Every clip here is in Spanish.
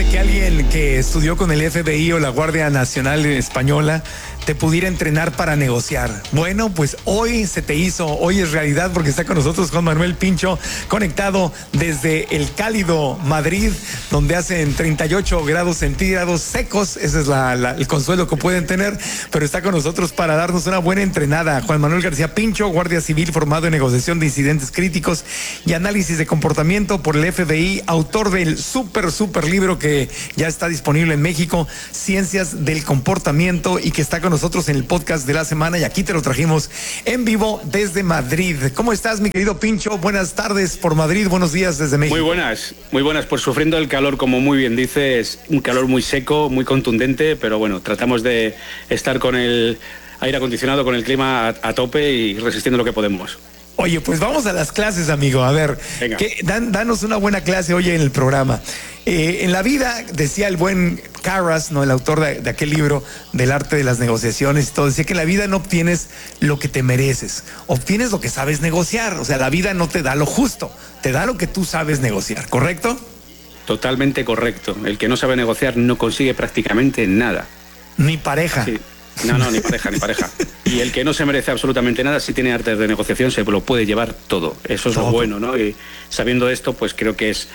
Imagínate que alguien que estudió con el FBI o la Guardia Nacional Española te pudiera entrenar para negociar. Bueno, pues hoy se te hizo, hoy es realidad porque está con nosotros Juan Manuel Pincho, conectado desde el cálido Madrid, donde hacen 38 grados centígrados secos. Ese es el consuelo que pueden tener, pero está con nosotros para darnos una buena entrenada. Juan Manuel García Pincho, guardia civil formado en negociación de incidentes críticos y análisis de comportamiento por el FBI, autor del súper libro que ya está disponible en México, Ciencias del Comportamiento, y que está con nosotros en el podcast de la semana, y aquí te lo trajimos en vivo desde Madrid. ¿Cómo estás, mi querido Pincho? Buenas tardes por Madrid, buenos días desde México. Muy buenas, pues sufriendo el calor, como muy bien dices, un calor muy seco, muy contundente, pero bueno, tratamos de estar con el aire acondicionado, con el clima a tope y resistiendo lo que podemos. Oye, pues vamos a las clases, amigo. A ver, danos una buena clase hoy en el programa. En la vida, decía el buen Carras, ¿no?, el autor de aquel libro del arte de las negociaciones y todo, decía que en la vida no obtienes lo que te mereces, obtienes lo que sabes negociar. O sea, la vida no te da lo justo, te da lo que tú sabes negociar, ¿correcto? Totalmente correcto. El que no sabe negociar no consigue prácticamente nada. Ni pareja. Sí. No, ni pareja. Y el que no se merece absolutamente nada, si tiene artes de negociación, se lo puede llevar todo. Eso es lo bueno, ¿no? Y sabiendo esto, pues creo que es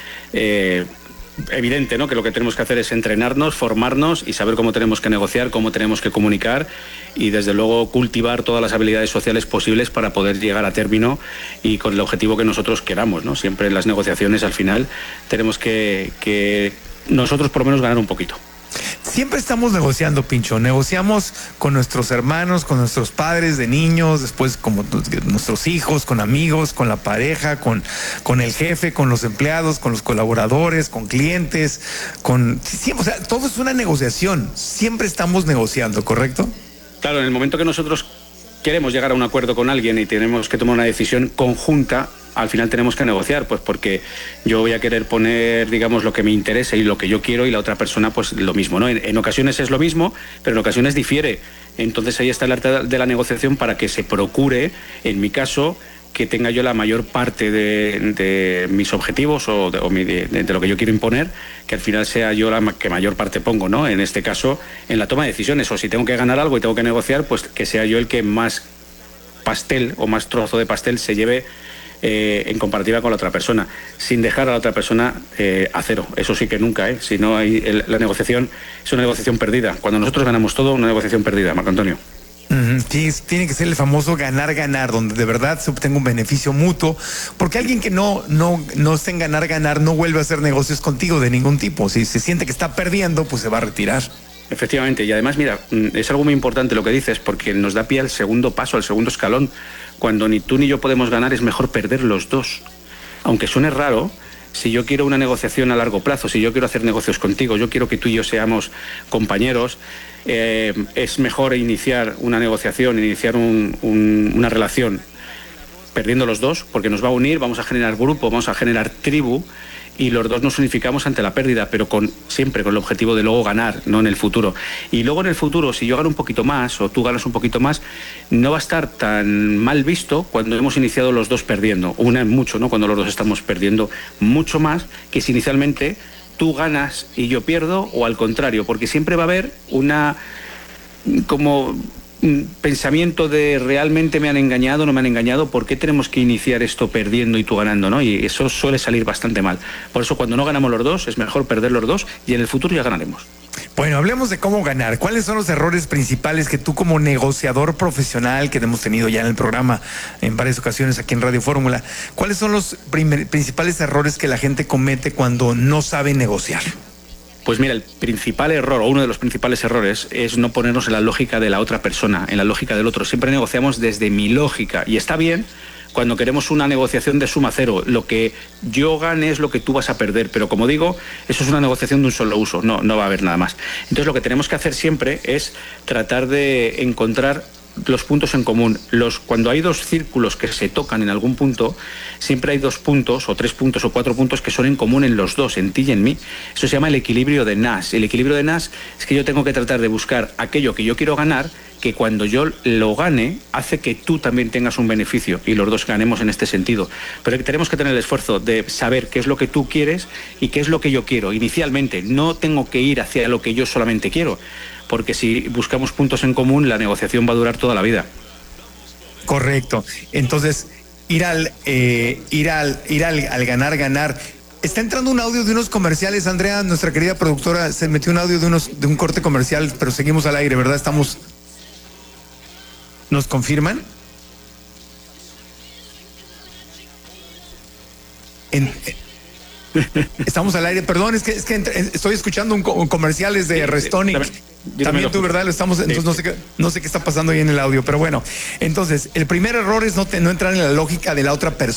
evidente, ¿no?, que lo que tenemos que hacer es entrenarnos, formarnos y saber cómo tenemos que negociar, cómo tenemos que comunicar y, desde luego, cultivar todas las habilidades sociales posibles para poder llegar a término y con el objetivo que nosotros queramos, ¿no? Siempre en las negociaciones, al final, tenemos que nosotros, por lo menos, ganar un poquito. Siempre estamos negociando, Pincho. Negociamos con nuestros hermanos, con nuestros padres de niños, después como nuestros hijos, con amigos, con la pareja, con el jefe, con los empleados, con los colaboradores, con clientes, siempre, o sea, todo es una negociación. Siempre estamos negociando, ¿correcto? Claro, en el momento que nosotros queremos llegar a un acuerdo con alguien y tenemos que tomar una decisión conjunta, al final tenemos que negociar, pues porque yo voy a querer poner, digamos, lo que me interesa y lo que yo quiero, y la otra persona pues lo mismo, ¿no? En ocasiones es lo mismo, pero en ocasiones difiere. Entonces ahí está el arte de la negociación, para que se procure, en mi caso, que tenga yo la mayor parte de mis objetivos o de lo que yo quiero imponer, que al final sea yo la que mayor parte pongo, ¿no? En este caso, en la toma de decisiones, o si tengo que ganar algo y tengo que negociar, pues que sea yo el que más pastel o más trozo de pastel se lleve en comparativa con la otra persona, sin dejar a la otra persona a cero. Eso sí que nunca, si no hay la negociación es una negociación perdida. Cuando nosotros ganamos todo, una negociación perdida, Marco Antonio. Sí, tiene que ser el famoso ganar, donde de verdad se obtenga un beneficio mutuo, porque alguien que no esté en ganar, no vuelve a hacer negocios contigo de ningún tipo. Si se siente que está perdiendo, pues se va a retirar. Efectivamente, y además, mira, es algo muy importante lo que dices, porque nos da pie al segundo paso, al segundo escalón. Cuando ni tú ni yo podemos ganar, es mejor perder los dos. Aunque suene raro, si yo quiero una negociación a largo plazo, si yo quiero hacer negocios contigo, yo quiero que tú y yo seamos compañeros, es mejor iniciar una negociación, iniciar una relación perdiendo los dos, porque nos va a unir, vamos a generar grupo, vamos a generar tribu, y los dos nos unificamos ante la pérdida, pero siempre con el objetivo de luego ganar, no en el futuro. Y luego en el futuro, si yo gano un poquito más o tú ganas un poquito más, no va a estar tan mal visto cuando hemos iniciado los dos perdiendo. Una es mucho, ¿no?, cuando los dos estamos perdiendo mucho más que si inicialmente tú ganas y yo pierdo, o al contrario, porque siempre va a haber un pensamiento de realmente me han engañado, no me han engañado, ¿por qué tenemos que iniciar esto perdiendo y tú ganando, ¿no? Y eso suele salir bastante mal. Por eso, cuando no ganamos los dos, es mejor perder los dos, y en el futuro ya ganaremos. Bueno, hablemos de cómo ganar. ¿Cuáles son los errores principales que tú, como negociador profesional, que hemos tenido ya en el programa en varias ocasiones aquí en Radio Fórmula, cuáles son los principales errores que la gente comete cuando no sabe negociar? Pues mira, el principal error, o uno de los principales errores, es no ponernos en la lógica de la otra persona, en la lógica del otro. Siempre negociamos desde mi lógica, y está bien cuando queremos una negociación de suma cero. Lo que yo gane es lo que tú vas a perder, pero como digo, eso es una negociación de un solo uso, no va a haber nada más. Entonces lo que tenemos que hacer siempre es tratar de encontrar los puntos en común. Cuando hay dos círculos que se tocan en algún punto, siempre hay 2 puntos, o 3 puntos, o 4 puntos que son en común en los dos, en ti y en mí. Eso se llama el equilibrio de Nash. El equilibrio de Nash es que yo tengo que tratar de buscar aquello que yo quiero ganar, que que cuando yo lo gane, hace que tú también tengas un beneficio y los dos ganemos en este sentido. Pero tenemos que tener el esfuerzo de saber qué es lo que tú quieres y qué es lo que yo quiero. Inicialmente, no tengo que ir hacia lo que yo solamente quiero, porque si buscamos puntos en común, la negociación va a durar toda la vida. Correcto. Entonces, ir al ganar. Está entrando un audio de unos comerciales, Andrea, nuestra querida productora, se metió un audio de un corte comercial, pero seguimos al aire, ¿verdad? ¿Nos confirman? Estamos al aire, perdón, es que estoy escuchando comerciales de Restonic. También tú, ¿verdad? Lo estamos, entonces no sé qué está pasando ahí en el audio, pero bueno. Entonces, el primer error es no entrar en la lógica de la otra persona.